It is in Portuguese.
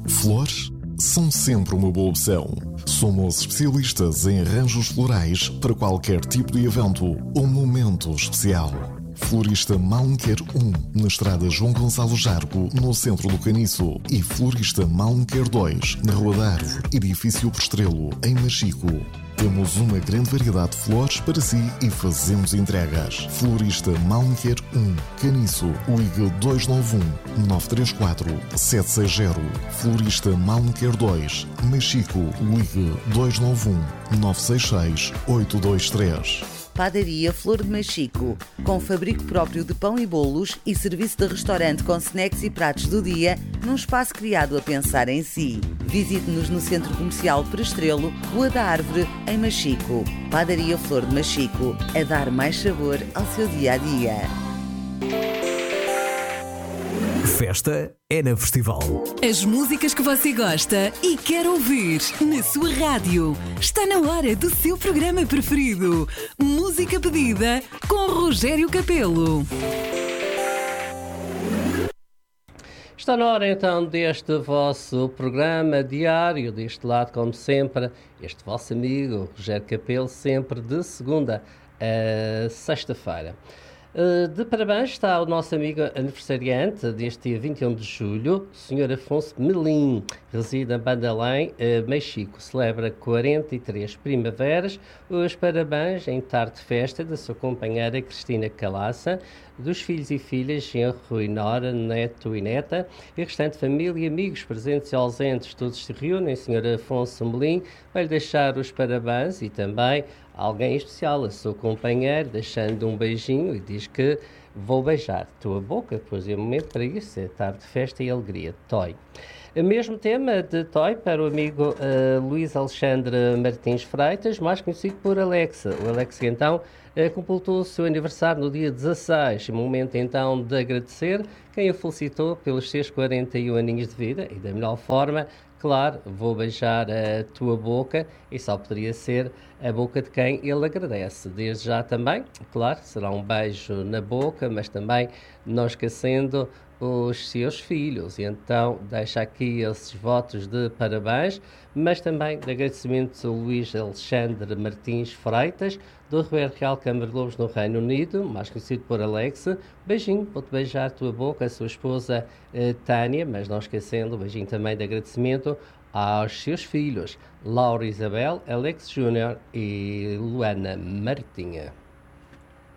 Flores são sempre uma boa opção. Somos especialistas em arranjos florais para qualquer tipo de evento ou momento especial. Florista Malmequer 1, na estrada João Gonçalo Jargo, no centro do Caniço. E Florista Malmequer 2, na Rua da Árvore, edifício Prestrelo, em Machico. Temos uma grande variedade de flores para si e fazemos entregas. Florista Malmequer 1, Caniço, ligue 291-934-760. Florista Malmequer 2, Machico, ligue 291-966-823. Padaria Flor de Machico, com fabrico próprio de pão e bolos e serviço de restaurante com snacks e pratos do dia, num espaço criado a pensar em si. Visite-nos no Centro Comercial Prestrelo, Rua da Árvore, em Machico. Padaria Flor de Machico, a dar mais sabor ao seu dia-a-dia. Festa é na Festival. As músicas que você gosta e quer ouvir na sua rádio. Está na hora do seu programa preferido. Música pedida com Rogério Capelo. Está na hora então deste vosso programa diário, deste lado como sempre, este vosso amigo Rogério Capelo, sempre de segunda a sexta-feira. De parabéns está o nosso amigo aniversariante deste dia 21 de julho, o Sr. Afonso Melim, reside em Bandalém, Machico, celebra 43 primaveras. Os parabéns em tarde de festa da sua companheira Cristina Calaça, dos filhos e filhas genro Rui Nora, neto e neta, e restante família e amigos presentes e ausentes, todos se reúnem. Sr. Afonso Melim vai lhe deixar os parabéns e também alguém especial, a sua companheira, deixando um beijinho e diz que vou beijar a tua boca, pois é momento para isso, é tarde de festa e alegria. Toy. O mesmo tema de Toy para o amigo Luís Alexandre Martins Freitas, mais conhecido por Alexa. O Alexa então completou o seu aniversário no dia 16, momento então de agradecer quem o felicitou pelos seus 41 aninhos de vida e da melhor forma. Claro, vou beijar a tua boca e só poderia ser a boca de quem ele agradece. Desde já também, claro, será um beijo na boca, mas também não esquecendo os seus filhos. E então deixa aqui esses votos de parabéns, mas também de agradecimento ao Luís Alexandre Martins Freitas, do Roberto Real Câmara de Lobos no Reino Unido, mais conhecido por Alexa. Beijinho, vou-te beijar a tua boca, a sua esposa Tânia, mas não esquecendo o beijinho também de agradecimento aos seus filhos, Laura Isabel, Alex Júnior e Luana Martinha.